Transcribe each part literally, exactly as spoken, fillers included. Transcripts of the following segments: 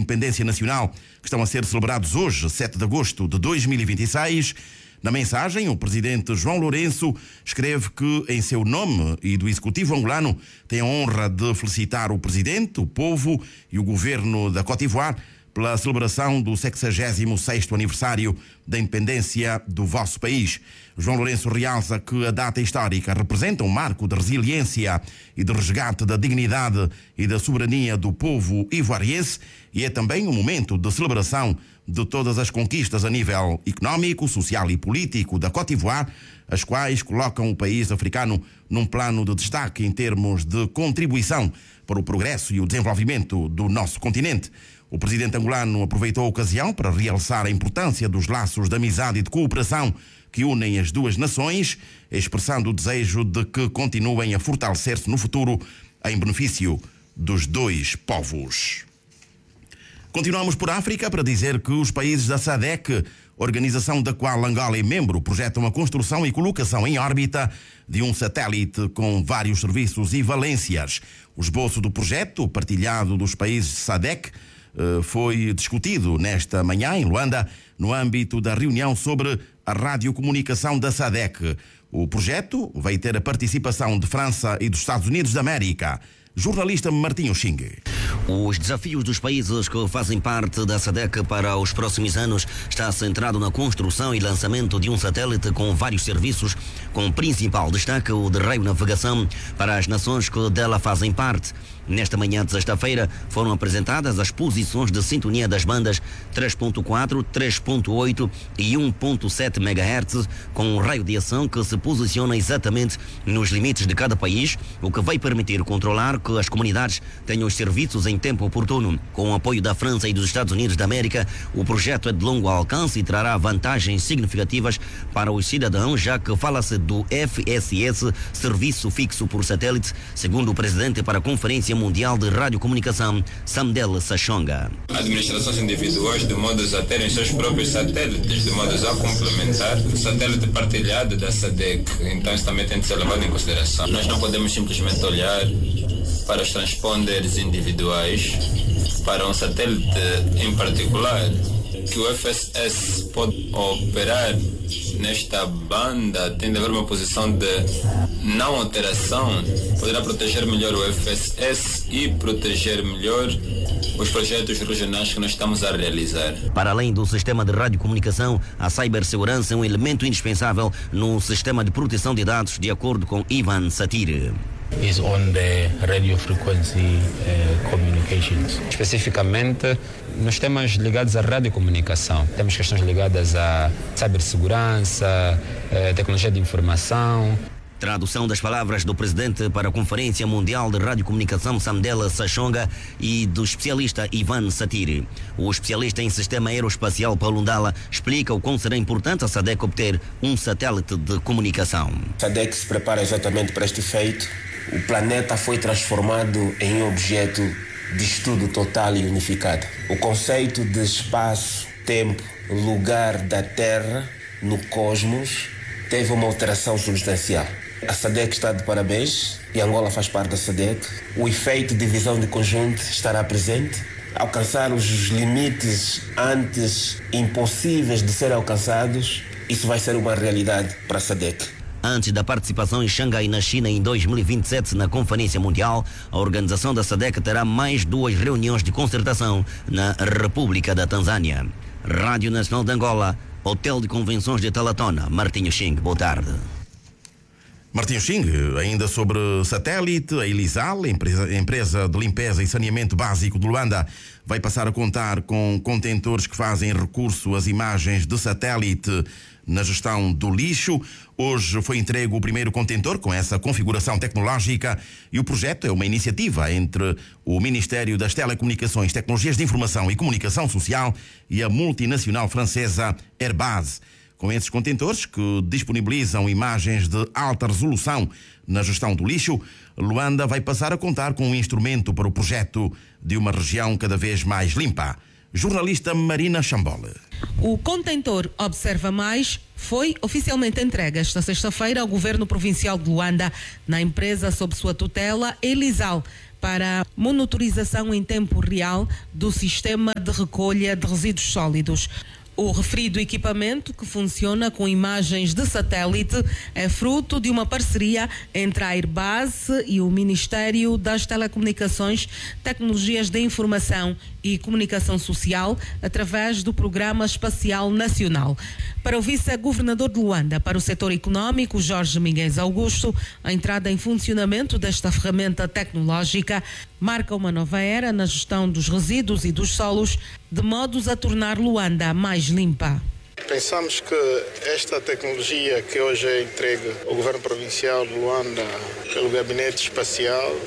Independência Nacional, que estão a ser celebrados hoje, sete de agosto de dois mil e vinte e seis. Na mensagem, o presidente João Lourenço escreve que, em seu nome e do Executivo angolano, tem a honra de felicitar o presidente, o povo e o governo da Côte d'Ivoire pela celebração do sexagésimo sexto aniversário da independência do vosso país. João Lourenço realça que a data histórica representa um marco de resiliência e de resgate da dignidade e da soberania do povo ivoariense e é também um momento de celebração de todas as conquistas a nível económico, social e político da Côte d'Ivoire, as quais colocam o país africano num plano de destaque em termos de contribuição para o progresso e o desenvolvimento do nosso continente. O presidente angolano aproveitou a ocasião para realçar a importância dos laços de amizade e de cooperação que unem as duas nações, expressando o desejo de que continuem a fortalecer-se no futuro em benefício dos dois povos. Continuamos por África para dizer que os países da SADC, organização da qual Angola é membro, projetam a construção e colocação em órbita de um satélite com vários serviços e valências. O esboço do projeto, partilhado dos países SADC, foi discutido nesta manhã em Luanda, no âmbito da reunião sobre a radiocomunicação da SADC. O projeto vai ter a participação de França e dos Estados Unidos da América. Jornalista Martinho Xing. Os desafios dos países que fazem parte da SADC para os próximos anos está centrado na construção e lançamento de um satélite com vários serviços, com principal destaque o de radionavegação para as nações que dela fazem parte. Nesta manhã de sexta-feira foram apresentadas as posições de sintonia das bandas três ponto quatro, três ponto oito e um ponto sete megahertz, com um raio de ação que se posiciona exatamente nos limites de cada país, o que vai permitir controlar que as comunidades tenham os serviços em tempo oportuno. Com o apoio da França e dos Estados Unidos da América, o projeto é de longo alcance e trará vantagens significativas para os cidadãos, já que fala-se do F S S, Serviço Fixo por Satélite, segundo o presidente para a Conferência Mundial de Radiocomunicação, Samdel Sachonga. Administrações individuais, de modo a terem seus próprios satélites, de modo a complementar o satélite partilhado da SADC. Então isso também tem de ser levado em consideração. Nós não podemos simplesmente olhar para os transponders individuais, para um satélite em particular, que o F S S pode operar nesta banda, tem de haver uma posição de não alteração, poderá proteger melhor o F S S e proteger melhor os projetos regionais que nós estamos a realizar. Para além do sistema de radiocomunicação, a cibersegurança é um elemento indispensável no sistema de proteção de dados, de acordo com Ivan Satir. Is on the radio frequency uh, communications. Especificamente nos temas ligados à radiocomunicação. Temos questões ligadas à cibersegurança, uh, tecnologia de informação. Tradução das palavras do presidente para a Conferência Mundial de Radiocomunicação, Samdel Sachonga, e do especialista Ivan Satir. O especialista em sistema aeroespacial Paulo Ndala explica o quão será importante a SADC obter um satélite de comunicação. A SADC se prepara exatamente para este feito. O planeta foi transformado em um objeto de estudo total e unificado. O conceito de espaço, tempo, lugar da Terra no cosmos teve uma alteração substancial. A SADC está de parabéns e Angola faz parte da SADC. O efeito de visão de conjunto estará presente. Alcançar os limites antes impossíveis de serem alcançados, isso vai ser uma realidade para a SADC. Antes da participação em Xangai, na China, em dois mil e vinte e sete, na Conferência Mundial, a organização da SADC terá mais duas reuniões de concertação na República da Tanzânia. Rádio Nacional de Angola, Hotel de Convenções de Talatona. Martinho Xing, boa tarde. Martinho Xing, ainda sobre satélite, a Elisal, empresa, empresa de limpeza e saneamento básico de Luanda, vai passar a contar com contentores que fazem recurso às imagens de satélite na gestão do lixo. Hoje foi entregue o primeiro contentor com essa configuração tecnológica e o projeto é uma iniciativa entre o Ministério das Telecomunicações, Tecnologias de Informação e Comunicação Social e a multinacional francesa Airbase. Com esses contentores, que disponibilizam imagens de alta resolução na gestão do lixo, Luanda vai passar a contar com um instrumento para o projeto de uma região cada vez mais limpa. Jornalista Marina Chambole. O contentor Observa Mais foi oficialmente entregue esta sexta-feira ao Governo Provincial de Luanda, na empresa sob sua tutela, Elisal, para a monitorização em tempo real do sistema de recolha de resíduos sólidos. O referido equipamento, que funciona com imagens de satélite, é fruto de uma parceria entre a Airbus e o Ministério das Telecomunicações, Tecnologias de Informação e Comunicação Social, através do Programa Espacial Nacional. Para o vice-governador de Luanda, para o setor econômico, Jorge Miguel Augusto, a entrada em funcionamento desta ferramenta tecnológica marca uma nova era na gestão dos resíduos e dos solos, de modos a tornar Luanda mais limpa. Pensamos que esta tecnologia que hoje é entregue ao Governo Provincial de Luanda pelo Gabinete Espacial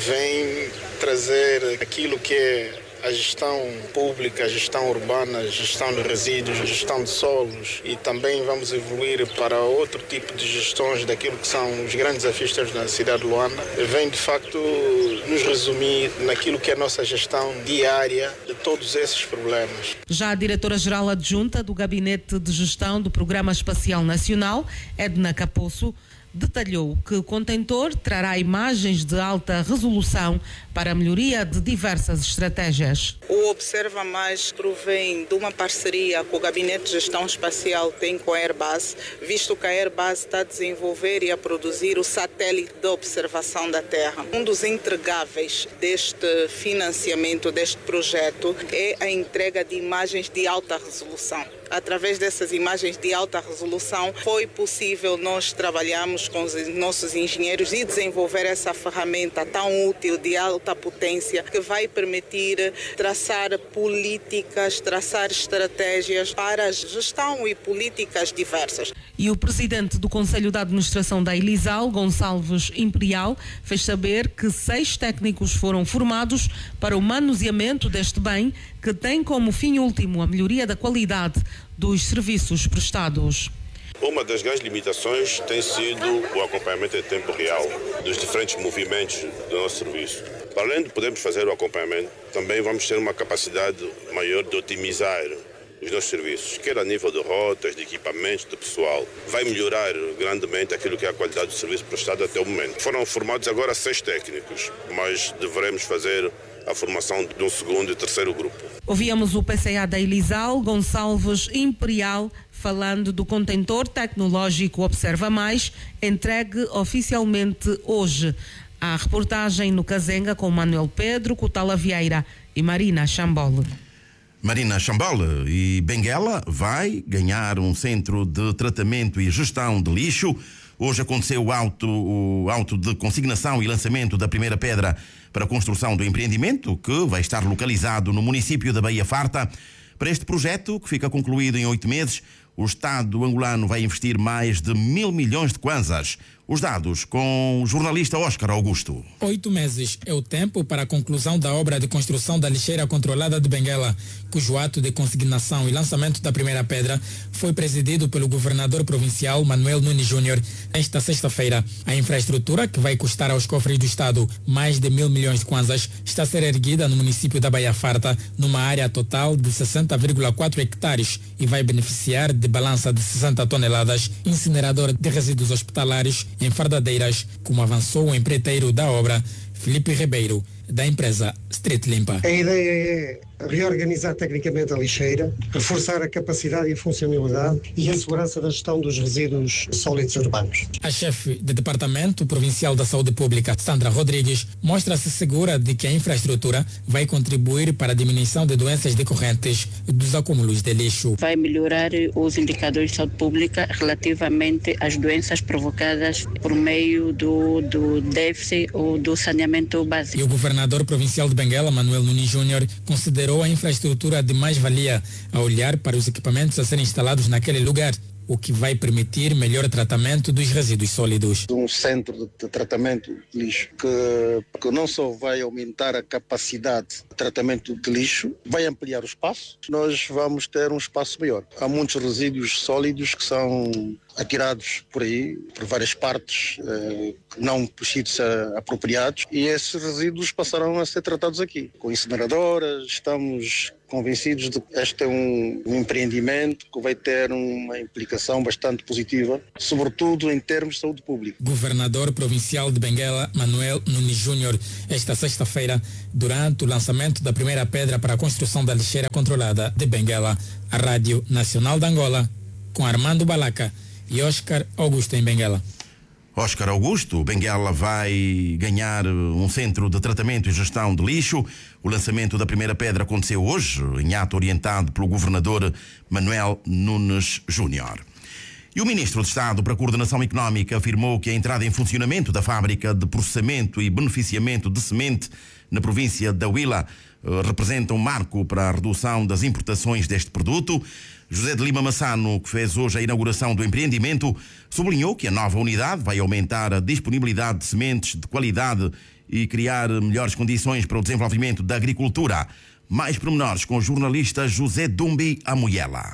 vem trazer aquilo que é a gestão pública, a gestão urbana, a gestão de resíduos, a gestão de solos, e também vamos evoluir para outro tipo de gestões daquilo que são os grandes desafios da cidade de Luanda. Vem de facto nos resumir naquilo que é a nossa gestão diária de todos esses problemas. Já a diretora-geral adjunta do Gabinete de Gestão do Programa Espacial Nacional, Edna Caposso, detalhou que o contentor trará imagens de alta resolução para a melhoria de diversas estratégias. O Observa Mais provém de uma parceria que o Gabinete de Gestão Espacial tem com a Airbus, visto que a Airbus está a desenvolver e a produzir o satélite de observação da Terra. Um dos entregáveis deste financiamento, deste projeto, é a entrega de imagens de alta resolução. Através dessas imagens de alta resolução, foi possível nós trabalharmos com os nossos engenheiros e desenvolver essa ferramenta tão útil de alta potência que vai permitir traçar políticas, traçar estratégias para a gestão e políticas diversas. E o presidente do Conselho de Administração da Elisal, Gonçalves Imperial, fez saber que seis técnicos foram formados para o manuseamento deste bem, que tem como fim último a melhoria da qualidade dos serviços prestados. Uma das grandes limitações tem sido o acompanhamento em tempo real dos diferentes movimentos do nosso serviço. Para além de podermos fazer o acompanhamento, também vamos ter uma capacidade maior de otimizar os nossos serviços, quer a nível de rotas, de equipamentos, de pessoal. Vai melhorar grandemente aquilo que é a qualidade do serviço prestado até o momento. Foram formados agora seis técnicos, mas deveremos fazer a formação de um segundo e terceiro grupo. Ouvíamos o P C A da Elisal, Gonçalves Imperial, falando do contentor tecnológico Observa Mais, entregue oficialmente hoje. A reportagem no Kazenga com Manuel Pedro, Cotala Vieira e Marina Chambole. Marina Chambole, e Benguela vai ganhar um centro de tratamento e gestão de lixo. Hoje aconteceu o auto, o auto de consignação e lançamento da primeira pedra para a construção do empreendimento, que vai estar localizado no município da Baía Farta. Para este projeto, que fica concluído em oito meses, o Estado angolano vai investir mais de mil milhões de kwanzas. Os dados com o jornalista Oscar Augusto. Oito meses é o tempo para a conclusão da obra de construção da lixeira controlada de Benguela, cujo ato de consignação e lançamento da primeira pedra foi presidido pelo governador provincial Manuel Nunes Júnior esta sexta-feira. A infraestrutura, que vai custar aos cofres do Estado mais de mil milhões de kwanzas, está a ser erguida no município da Baía Farta, numa área total de sessenta vírgula quatro hectares, e vai beneficiar de balança de sessenta toneladas, incinerador de resíduos hospitalares em fardadeiras, como avançou o empreiteiro da obra, Felipe Ribeiro, da empresa Street Limpa. A ideia é reorganizar tecnicamente a lixeira, reforçar a capacidade e a funcionalidade e a segurança da gestão dos resíduos sólidos urbanos. A chefe do Departamento Provincial da Saúde Pública, Sandra Rodrigues, mostra-se segura de que a infraestrutura vai contribuir para a diminuição de doenças decorrentes dos acúmulos de lixo. Vai melhorar os indicadores de saúde pública relativamente às doenças provocadas por meio do, do déficit ou do saneamento básico. E o governador provincial de Benguela, Manuel Nunes Júnior, considerou a infraestrutura de mais-valia a olhar para os equipamentos a serem instalados naquele lugar, o que vai permitir melhor tratamento dos resíduos sólidos. Um centro de tratamento de lixo que, que não só vai aumentar a capacidade de tratamento de lixo, vai ampliar o espaço. Nós vamos ter um espaço maior. Há muitos resíduos sólidos que são atirados por aí, por várias partes, eh, não por sítios eh, apropriados, e esses resíduos passarão a ser tratados aqui, com incineradoras. Estamos convencidos de que este é um, um empreendimento que vai ter uma implicação bastante positiva, sobretudo em termos de saúde pública. Governador provincial de Benguela, Manuel Nunes Júnior, esta sexta-feira, durante o lançamento da primeira pedra para a construção da lixeira controlada de Benguela, a Rádio Nacional de Angola, com Armando Balaca e Oscar Augusto em Benguela. Oscar Augusto, Benguela vai ganhar um centro de tratamento e gestão de lixo. O lançamento da primeira pedra aconteceu hoje, em ato orientado pelo governador Manuel Nunes Júnior. E o ministro de Estado para a Coordenação Económica afirmou que a entrada em funcionamento da fábrica de processamento e beneficiamento de semente na província da Huila representa um marco para a redução das importações deste produto. José de Lima Massano, que fez hoje a inauguração do empreendimento, sublinhou que a nova unidade vai aumentar a disponibilidade de sementes de qualidade e criar melhores condições para o desenvolvimento da agricultura. Mais pormenores com o jornalista José Dumbi Amuyela.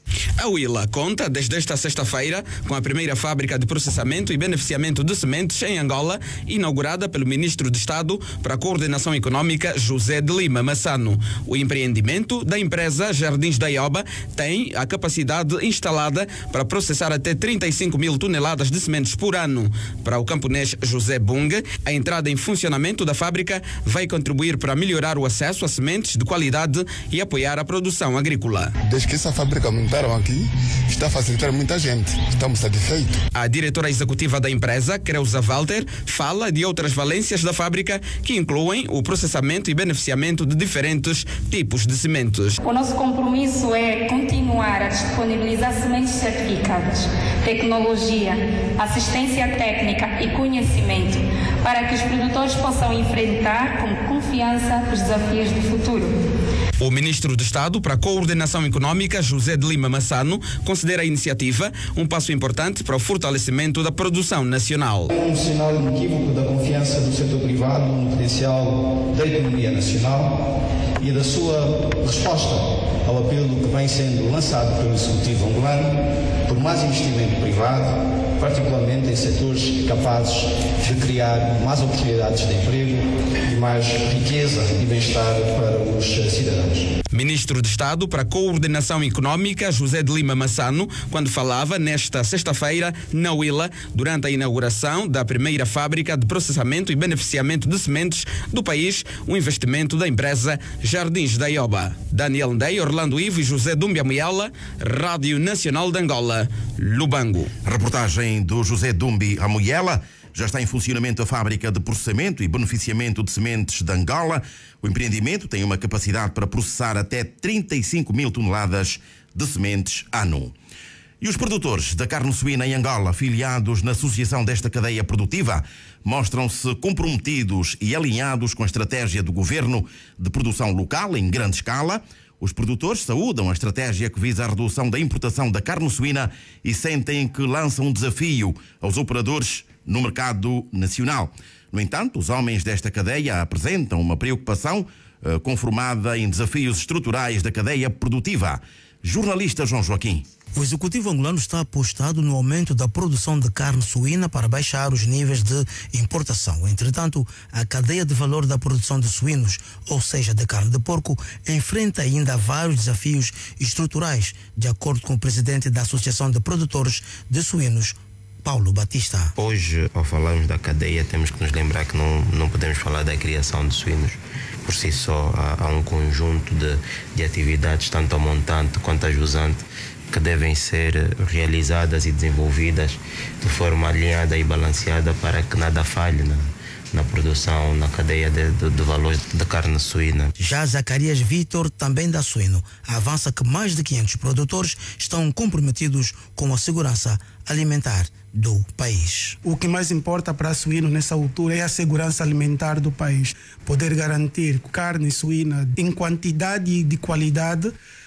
A Huila conta, desde esta sexta-feira, com a primeira fábrica de processamento e beneficiamento de sementes em Angola, inaugurada pelo Ministro de Estado para a Coordenação Económica, José de Lima Massano. O empreendimento da empresa Jardins da Ioba tem a capacidade instalada para processar até trinta e cinco mil toneladas de sementes por ano. Para o camponês José Bunge, a entrada em funcionamento da fábrica vai contribuir para melhorar o acesso a sementes de qualidade e apoiar a produção agrícola. Desde que essa fábrica montaram aqui, está a facilitar muita gente. Estamos satisfeitos. A diretora executiva da empresa, Creuza Walter, fala de outras valências da fábrica que incluem o processamento e beneficiamento de diferentes tipos de sementes. O nosso compromisso é continuar a disponibilizar sementes certificadas, tecnologia, assistência técnica e conhecimento para que os produtores possam enfrentar com confiança os desafios do futuro. O Ministro de Estado para a Coordenação Económica, José de Lima Massano, considera a iniciativa um passo importante para o fortalecimento da produção nacional. É um sinal inequívoco da confiança do setor privado no potencial da economia nacional e da sua resposta ao apelo que vem sendo lançado pelo Executivo angolano por mais investimento privado, particularmente em setores capazes de criar mais oportunidades de emprego e mais riqueza e bem-estar para os cidadãos. Ministro de Estado para a Coordenação Económica, José de Lima Massano, quando falava nesta sexta-feira na Huila, durante a inauguração da primeira fábrica de processamento e beneficiamento de sementes do país, um investimento da empresa Jardins da Ioba. Daniel Ndei, Orlando Ivo e José Dumbi Amuyala, Rádio Nacional de Angola, Lubango. Reportagem do José Dumbi Amuyela. Já está em funcionamento a fábrica de processamento e beneficiamento de sementes de Angola. O empreendimento tem uma capacidade para processar até trinta e cinco mil toneladas de sementes ano. E os produtores da carne suína em Angola, afiliados na associação desta cadeia produtiva, mostram-se comprometidos e alinhados com a estratégia do governo de produção local em grande escala. Os produtores saúdam a estratégia que visa a redução da importação da carne suína e sentem que lança um desafio aos operadores no mercado nacional. No entanto, os homens desta cadeia apresentam uma preocupação uh, conformada em desafios estruturais da cadeia produtiva. Jornalista João Joaquim. O executivo angolano está apostado no aumento da produção de carne suína para baixar os níveis de importação. Entretanto, a cadeia de valor da produção de suínos, ou seja, de carne de porco, enfrenta ainda vários desafios estruturais, de acordo com o presidente da Associação de Produtores de Suínos, Paulo Batista. Hoje, ao falarmos da cadeia, temos que nos lembrar que não, não podemos falar da criação de suínos por si só. Há, há um conjunto de, de atividades, tanto a montante quanto a jusante, que devem ser realizadas e desenvolvidas de forma alinhada e balanceada para que nada falhe na, na produção, na cadeia de, de, de valor da carne suína. Já Zacarias Vitor, também da Suíno, avança que mais de quinhentos produtores estão comprometidos com a segurança alimentar do país. O que mais importa para a suíno nessa altura é a segurança alimentar do país. Poder garantir carne suína em quantidade e de qualidade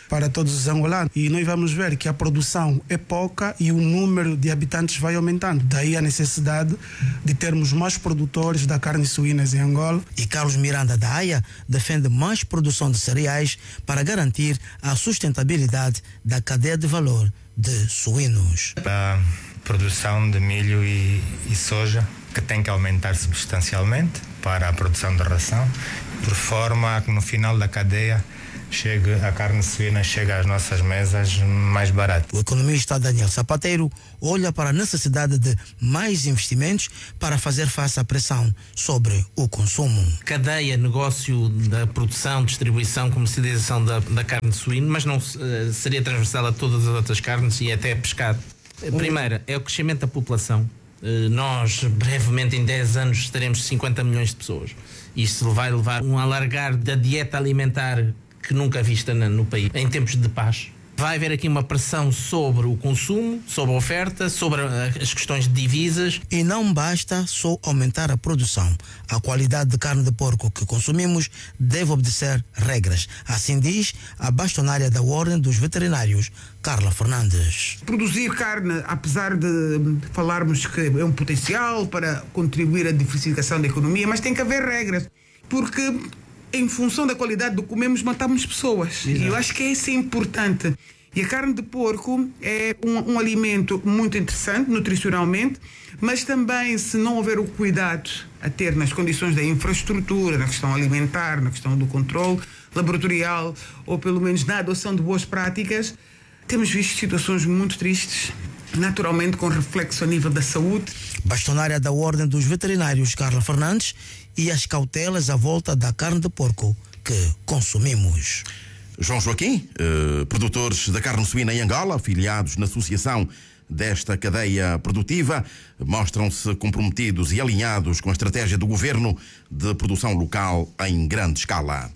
para todos os angolanos. E nós vamos ver que a produção é pouca e o número de habitantes vai aumentando. Daí a necessidade de termos mais produtores da carne suína em Angola. E Carlos Miranda da Haia defende mais produção de cereais para garantir a sustentabilidade da cadeia de valor de suínos. A produção de milho e, e soja, que tem que aumentar substancialmente para a produção de ração, por forma a que no final da cadeia chegue, a carne suína chega às nossas mesas mais barata. O economista Daniel Sapateiro olha para a necessidade de mais investimentos para fazer face à pressão sobre o consumo. Cadeia, negócio da produção, distribuição, comercialização da, da carne suína, mas não uh, seria transversal a todas as outras carnes e até pescado. Primeiro, é o crescimento da população. Uh, nós, brevemente, em dez anos, teremos cinquenta milhões de pessoas. Isto vai levar um alargar da dieta alimentar que nunca vista no país, em tempos de paz. Vai haver aqui uma pressão sobre o consumo, sobre a oferta, sobre as questões de divisas. E não basta só aumentar a produção. A qualidade de carne de porco que consumimos deve obedecer regras. Assim diz a bastonária da Ordem dos Veterinários, Carla Fernandes. Produzir carne, apesar de falarmos que é um potencial para contribuir à diversificação da economia, mas tem que haver regras, porque em função da qualidade do que comemos, matamos pessoas. Exato. E eu acho que isso é importante. E a carne de porco é um, um alimento muito interessante, nutricionalmente, mas também, se não houver o cuidado a ter nas condições da infraestrutura, na questão alimentar, na questão do controle laboratorial, ou pelo menos na adoção de boas práticas, temos visto situações muito tristes, naturalmente com reflexo a nível da saúde. Bastonária da Ordem dos Veterinários, Carla Fernandes, e as cautelas à volta da carne de porco que consumimos. João Joaquim, eh, produtores da carne suína em Angola, afiliados na associação desta cadeia produtiva, mostram-se comprometidos e alinhados com a estratégia do governo de produção local em grande escala.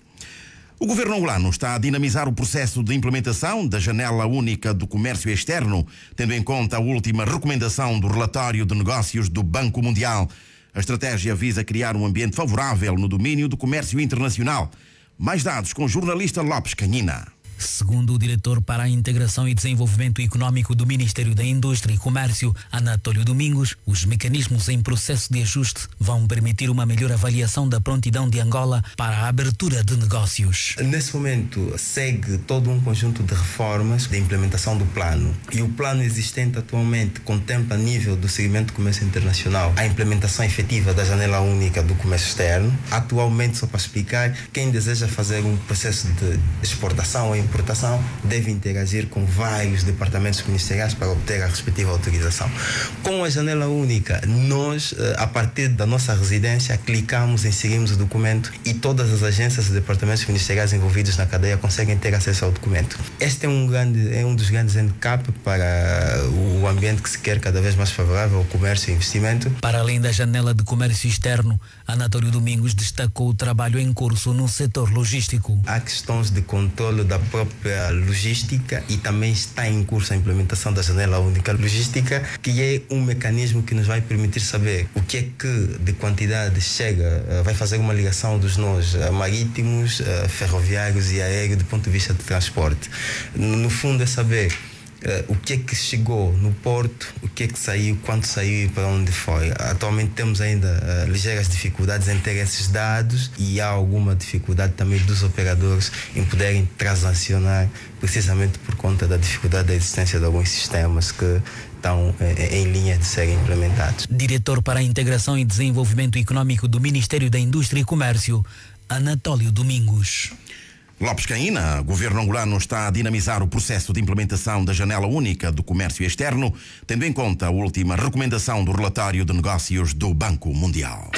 O governo angolano está a dinamizar o processo de implementação da janela única do comércio externo, tendo em conta a última recomendação do relatório de negócios do Banco Mundial. A estratégia visa criar um ambiente favorável no domínio do comércio internacional. Mais dados com o jornalista Lopes Canhina. Segundo o diretor para a Integração e Desenvolvimento Econômico do Ministério da Indústria e Comércio, Anatólio Domingos, os mecanismos em processo de ajuste vão permitir uma melhor avaliação da prontidão de Angola para a abertura de negócios. Nesse momento, segue todo um conjunto de reformas de implementação do plano. E o plano existente atualmente contempla, a nível do segmento de comércio internacional, a implementação efetiva da janela única do comércio externo. Atualmente, só para explicar, quem deseja fazer um processo de exportação ou importação deve interagir com vários departamentos ministeriais para obter a respectiva autorização. Com a janela única, nós, a partir da nossa residência, clicamos em seguimos o documento e todas as agências e departamentos ministeriais envolvidos na cadeia conseguem ter acesso ao documento. Este é um, grande, é um dos grandes handicaps para o ambiente que se quer cada vez mais favorável ao comércio e investimento. Para além da janela de comércio externo, Anatólio Domingos destacou o trabalho em curso no setor logístico. Há questões de controle da própria logística e também está em curso a implementação da janela única logística, que é um mecanismo que nos vai permitir saber o que é que de quantidade chega, vai fazer uma ligação dos nós marítimos, ferroviários e aéreos do ponto de vista de transporte. No fundo é saber Uh, o que é que chegou no porto, o que é que saiu, quanto saiu e para onde foi. Atualmente temos ainda uh, ligeiras dificuldades em ter esses dados e há alguma dificuldade também dos operadores em poderem transacionar, precisamente por conta da dificuldade da existência de alguns sistemas que estão eh, em linha de serem implementados. Diretor para a Integração e Desenvolvimento Econômico do Ministério da Indústria e Comércio, Anatólio Domingos. Lopes Canhina, o governo angolano está a dinamizar o processo de implementação da janela única do comércio externo, tendo em conta a última recomendação do relatório de negócios do Banco Mundial.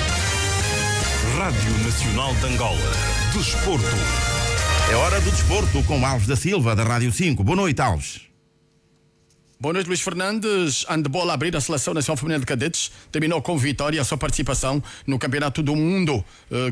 Rádio Nacional de Angola. Desporto. É hora do desporto com Alves da Silva, da Rádio cinco. Boa noite, Alves. Boa noite, Luís Fernandes. Handebol a abrir a Seleção Nacional Feminina de Cadetes terminou com vitória a sua participação no Campeonato do Mundo,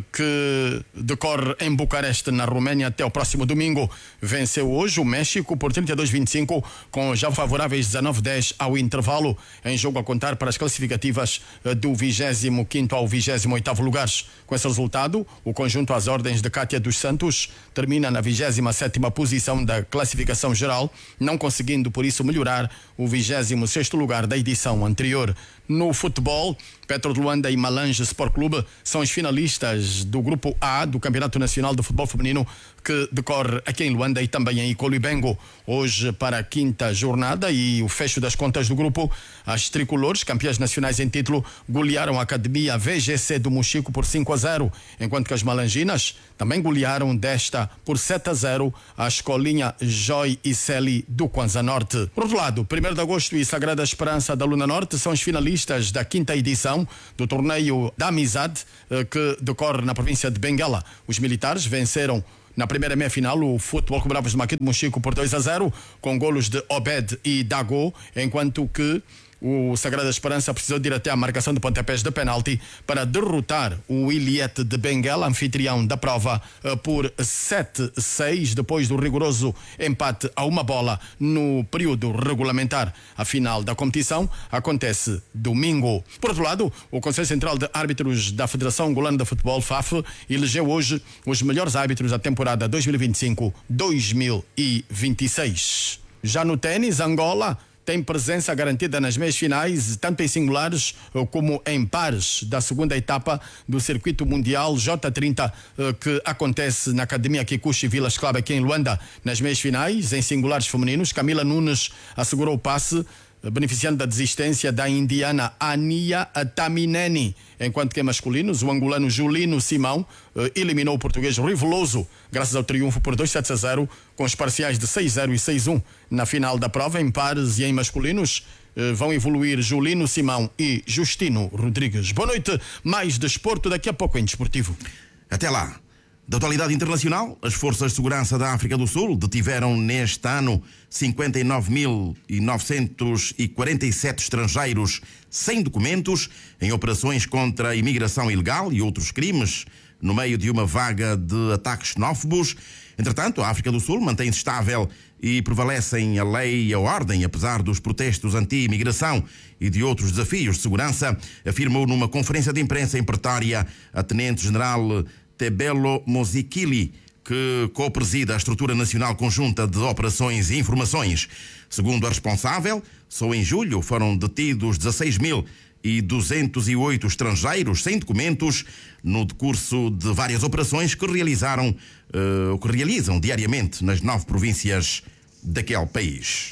que decorre em Bucareste, na Roménia, até o próximo domingo. Venceu hoje o México por trinta e dois a vinte e cinco, com já favoráveis dezenove a dez ao intervalo, em jogo a contar para as classificativas do vigésimo quinto ao vigésimo oitavo lugares. Com esse resultado, o conjunto às ordens de Cátia dos Santos termina na vigésima sétima posição da classificação geral, não conseguindo por isso melhorar o vigésimo sexto lugar da edição anterior. No futebol, Petro de Luanda e Malange Sport Clube são os finalistas do Grupo A do Campeonato Nacional de Futebol Feminino, que decorre aqui em Luanda e também em Icoluibengo. Hoje, para a quinta jornada e o fecho das contas do grupo, as tricolores, campeãs nacionais em título, golearam a Academia V G C do Mochico por cinco a zero, enquanto que as malanginas também golearam desta por sete a zero a Escolinha Joy e Celi do Kwanza Norte. Por outro lado, primeiro de agosto e Sagrada Esperança da Luna Norte são os finalistas da quinta edição do torneio da Amizade, que decorre na província de Benguela. Os militares venceram na primeira meia-final o Futebol Clube Bravos de Maquete Mochico por dois a zero, com golos de Obed e Dago, enquanto que o Sagrada Esperança precisou de ir até a marcação de pontapés de penalti para derrotar o Iliete de Benguela, anfitrião da prova, por sete a seis, depois do rigoroso empate a uma bola no período regulamentar. A final da competição acontece domingo. Por outro lado, o Conselho Central de Árbitros da Federação Angolana de Futebol, F A F, elegeu hoje os melhores árbitros da temporada dois mil e vinte e cinco a dois mil e vinte e seis. Já no ténis, Angola tem presença garantida nas meias finais, tanto em singulares como em pares, da segunda etapa do Circuito Mundial J trinta, que acontece na Academia Kikuchi Village Club aqui em Luanda. Nas meias finais, em singulares femininos, Camila Nunes assegurou o passe, beneficiando da desistência da indiana Ania Tamineni, enquanto que em masculinos, o angolano Julino Simão eh, eliminou o português Rui Veloso, graças ao triunfo por dois sets a zero, com os parciais de seis a zero e seis a um. Na final da prova, em pares e em masculinos, eh, vão evoluir Julino Simão e Justino Rodrigues. Boa noite, mais desporto daqui a pouco em Desportivo. Até lá. Da atualidade internacional, as forças de segurança da África do Sul detiveram neste ano cinquenta e nove mil novecentos e quarenta e sete estrangeiros sem documentos em operações contra a imigração ilegal e outros crimes, no meio de uma vaga de ataques xenófobos. Entretanto, a África do Sul mantém-se estável e prevalecem a lei e a ordem, apesar dos protestos anti-imigração e de outros desafios de segurança, afirmou numa conferência de imprensa em Pretória a Tenente-General Tebelo Mozikili, que co-presida a Estrutura Nacional Conjunta de Operações e Informações. Segundo a responsável, só em julho foram detidos dezasseis mil duzentos e oito estrangeiros sem documentos no decurso de várias operações que realizaram, uh, que realizam diariamente nas nove províncias daquele país.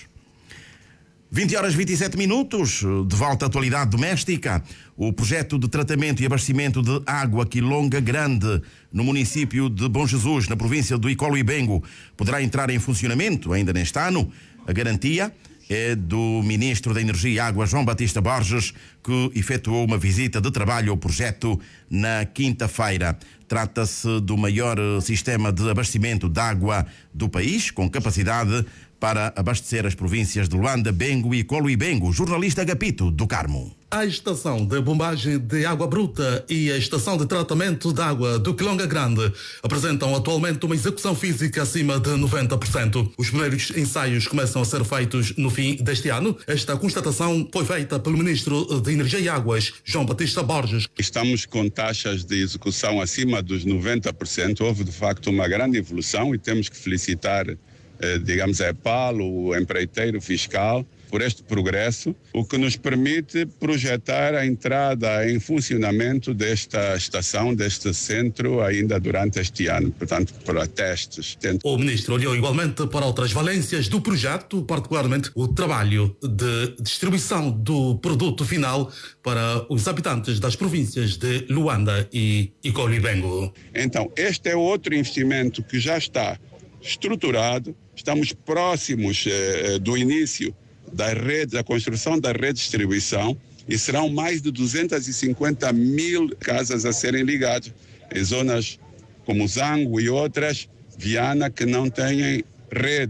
vinte horas e vinte e sete minutos, de volta à atualidade doméstica. O projeto de tratamento e abastecimento de água Quilonga Grande, no município de Bom Jesus, na província do Icoluibengo, poderá entrar em funcionamento ainda neste ano. A garantia é do Ministro da Energia e Água, João Batista Borges, que efetuou uma visita de trabalho ao projeto na quinta-feira. Trata-se do maior sistema de abastecimento de água do país, com capacidade para abastecer as províncias de Luanda, Bengo e Icoluibengo. Jornalista Agapito do Carmo. A estação de bombagem de água bruta e a estação de tratamento de água do Quilonga Grande apresentam atualmente uma execução física acima de noventa por cento. Os primeiros ensaios começam a ser feitos no fim deste ano. Esta constatação foi feita pelo Ministro de Energia e Águas, João Batista Borges. Estamos com taxas de execução acima dos noventa por cento. Houve, de facto, uma grande evolução e temos que felicitar, eh, digamos, a EPAL, o empreiteiro fiscal, por este progresso, o que nos permite projetar a entrada em funcionamento desta estação, deste centro, ainda durante este ano, portanto, para testes. O Ministro olhou igualmente para outras valências do projeto, particularmente o trabalho de distribuição do produto final para os habitantes das províncias de Luanda e Icoluibengo. Então, este é outro investimento que já está estruturado, estamos próximos eh, do início da rede, da construção da rede de distribuição, e serão mais de duzentas e cinquenta mil casas a serem ligadas em zonas como Zango e outras, Viana, que não têm redes.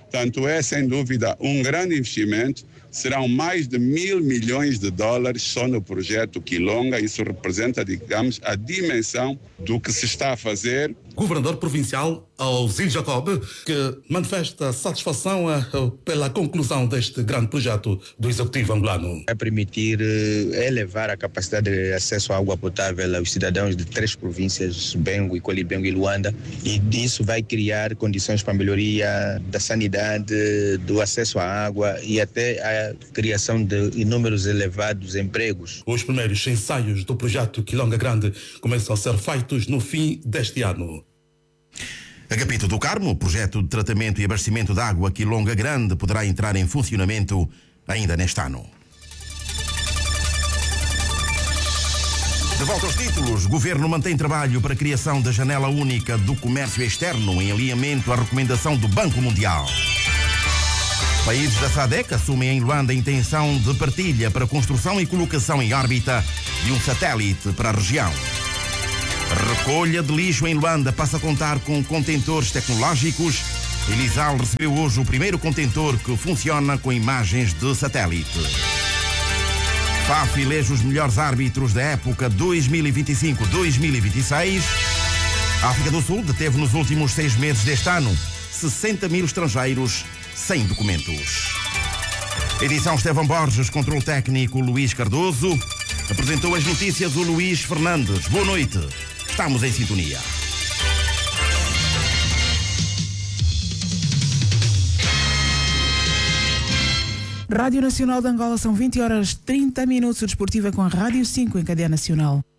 Portanto, é sem dúvida um grande investimento. Serão mais de mil milhões de dólares só no projeto Quilonga. Isso representa, digamos, a dimensão do que se está a fazer. Governador provincial Alzir Jacob, que manifesta satisfação pela conclusão deste grande projeto do Executivo angolano. Vai permitir elevar a capacidade de acesso à água potável aos cidadãos de três províncias, Bengo, Iquilibengo e Luanda, e isso vai criar condições para a melhoria da sanidade, do acesso à água e até a criação de inúmeros elevados empregos. Os primeiros ensaios do projeto Quilonga Grande começam a ser feitos no fim deste ano. Agapito do Carmo, o projeto de tratamento e abastecimento de água Quilonga Grande poderá entrar em funcionamento ainda neste ano. De volta aos títulos, o Governo mantém trabalho para a criação da janela única do comércio externo em alinhamento à recomendação do Banco Mundial. Países da SADC assumem em Luanda a intenção de partilha para a construção e colocação em órbita de um satélite para a região. A recolha de lixo em Luanda passa a contar com contentores tecnológicos. Elisal recebeu hoje o primeiro contentor que funciona com imagens de satélite. F A F elege os melhores árbitros da época dois mil e vinte e cinco a dois mil e vinte e seis. A África do Sul deteve nos últimos seis meses deste ano sessenta mil estrangeiros sem documentos. Edição Estevão Borges, controle técnico Luís Cardoso. Apresentou as notícias o Luís Fernandes. Boa noite. Estamos em sintonia. Rádio Nacional de Angola, são vinte horas e trinta minutos. O desportivo é com a Rádio cinco em cadeia nacional.